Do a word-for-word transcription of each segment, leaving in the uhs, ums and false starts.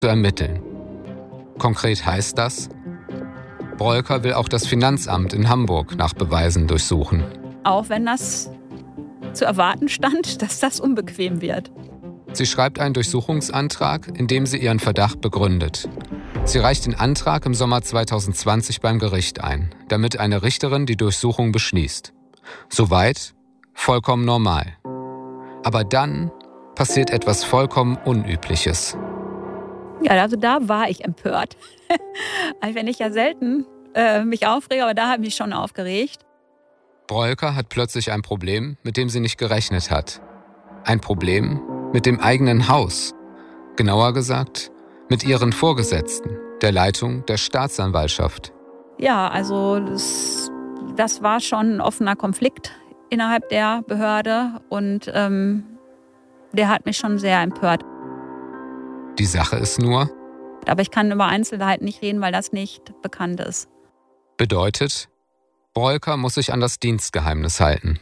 zu ermitteln. Konkret heißt das, Breuker will auch das Finanzamt in Hamburg nach Beweisen durchsuchen. Auch wenn das zu erwarten stand, dass das unbequem wird. Sie schreibt einen Durchsuchungsantrag, in dem sie ihren Verdacht begründet. Sie reicht den Antrag im Sommer zweitausendzwanzig beim Gericht ein, damit eine Richterin die Durchsuchung beschließt. Soweit vollkommen normal. Aber dann passiert etwas vollkommen Unübliches. Ja, also da war ich empört. Also wenn ich ja selten äh, mich aufrege, aber da habe ich mich schon aufgeregt. Breuker hat plötzlich ein Problem, mit dem sie nicht gerechnet hat. Ein Problem mit dem eigenen Haus. Genauer gesagt, mit ihren Vorgesetzten, der Leitung der Staatsanwaltschaft. Ja, also das, das war schon ein offener Konflikt innerhalb der Behörde und ähm, der hat mich schon sehr empört. Die Sache ist nur, aber ich kann über Einzelheiten nicht reden, weil das nicht bekannt ist. Bedeutet, Breuker muss sich an das Dienstgeheimnis halten.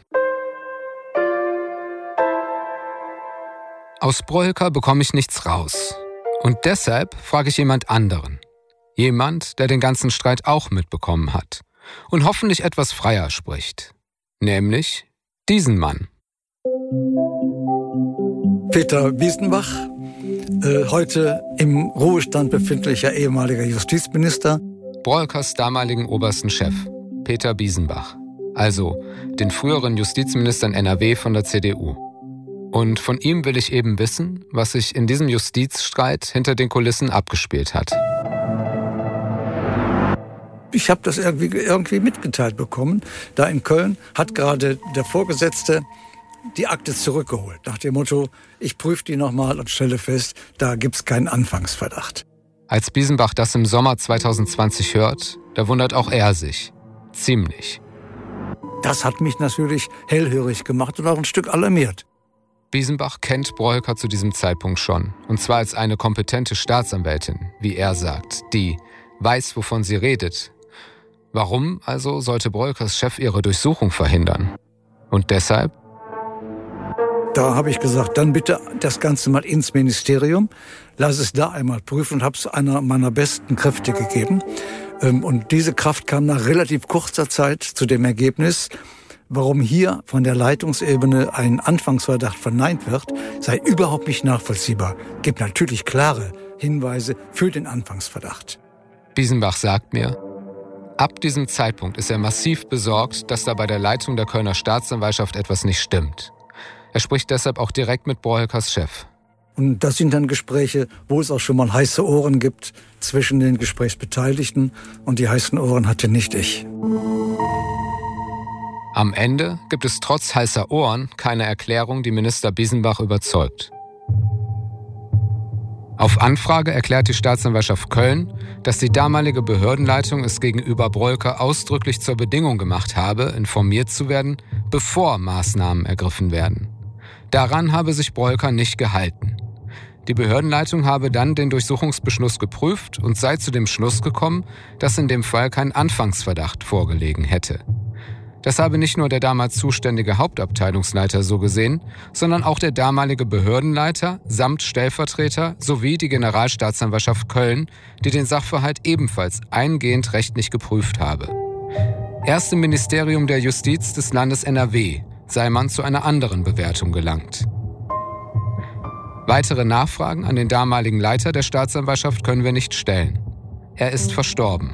Aus Breuker bekomme ich nichts raus. Und deshalb frage ich jemand anderen. Jemand, der den ganzen Streit auch mitbekommen hat und hoffentlich etwas freier spricht. Nämlich diesen Mann. Peter Biesenbach, äh, heute im Ruhestand befindlicher ehemaliger Justizminister. Breukers damaligen obersten Chef, Peter Biesenbach. Also den früheren Justizminister in N R W von der C D U. Und von ihm will ich eben wissen, was sich in diesem Justizstreit hinter den Kulissen abgespielt hat. Ich habe das irgendwie, irgendwie mitgeteilt bekommen. Da in Köln hat gerade der Vorgesetzte die Akte zurückgeholt. Nach dem Motto, ich prüfe die nochmal und stelle fest, da gibt's keinen Anfangsverdacht. Als Biesenbach das im Sommer zweitausendzwanzig hört, da wundert auch er sich. Ziemlich. Das hat mich natürlich hellhörig gemacht und auch ein Stück alarmiert. Biesenbach kennt Breuker zu diesem Zeitpunkt schon. Und zwar als eine kompetente Staatsanwältin, wie er sagt, die weiß, wovon sie redet. Warum also sollte Breukers Chef ihre Durchsuchung verhindern? Und deshalb? Da habe ich gesagt, dann bitte das Ganze mal ins Ministerium. Lass es da einmal prüfen und habe es einer meiner besten Kräfte gegeben. Und diese Kraft kam nach relativ kurzer Zeit zu dem Ergebnis, warum hier von der Leitungsebene ein Anfangsverdacht verneint wird, sei überhaupt nicht nachvollziehbar. Gibt natürlich klare Hinweise für den Anfangsverdacht. Biesenbach sagt mir, ab diesem Zeitpunkt ist er massiv besorgt, dass da bei der Leitung der Kölner Staatsanwaltschaft etwas nicht stimmt. Er spricht deshalb auch direkt mit Breukers Chef. Und das sind dann Gespräche, wo es auch schon mal heiße Ohren gibt zwischen den Gesprächsbeteiligten. Und die heißen Ohren hatte nicht ich. Am Ende gibt es trotz heißer Ohren keine Erklärung, die Minister Biesenbach überzeugt. Auf Anfrage erklärt die Staatsanwaltschaft Köln, dass die damalige Behördenleitung es gegenüber Breuker ausdrücklich zur Bedingung gemacht habe, informiert zu werden, bevor Maßnahmen ergriffen werden. Daran habe sich Breuker nicht gehalten. Die Behördenleitung habe dann den Durchsuchungsbeschluss geprüft und sei zu dem Schluss gekommen, dass in dem Fall kein Anfangsverdacht vorgelegen hätte. Das habe nicht nur der damals zuständige Hauptabteilungsleiter so gesehen, sondern auch der damalige Behördenleiter samt Stellvertreter sowie die Generalstaatsanwaltschaft Köln, die den Sachverhalt ebenfalls eingehend rechtlich geprüft habe. Erst im Ministerium der Justiz des Landes N R W sei man zu einer anderen Bewertung gelangt. Weitere Nachfragen an den damaligen Leiter der Staatsanwaltschaft können wir nicht stellen. Er ist verstorben.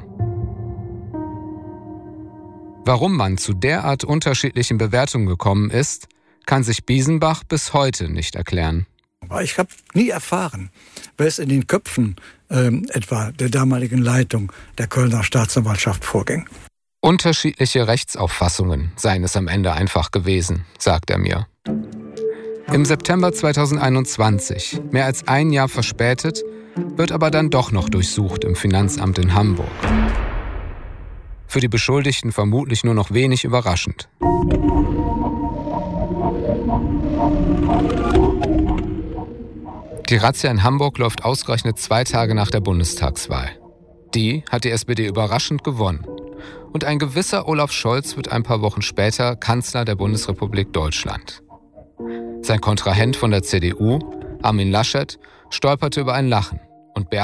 Warum man zu derart unterschiedlichen Bewertungen gekommen ist, kann sich Biesenbach bis heute nicht erklären. Aber ich habe nie erfahren, wer es in den Köpfen ähm, etwa der damaligen Leitung der Kölner Staatsanwaltschaft vorging. Unterschiedliche Rechtsauffassungen seien es am Ende einfach gewesen, sagt er mir. Im September zweitausendeinundzwanzig, mehr als ein Jahr verspätet, wird aber dann doch noch durchsucht im Finanzamt in Hamburg. Für die Beschuldigten vermutlich nur noch wenig überraschend. Die Razzia in Hamburg läuft ausgerechnet zwei Tage nach der Bundestagswahl. Die hat die S P D überraschend gewonnen. Und ein gewisser Olaf Scholz wird ein paar Wochen später Kanzler der Bundesrepublik Deutschland. Sein Kontrahent von der C D U, Armin Laschet, stolperte über ein Lachen und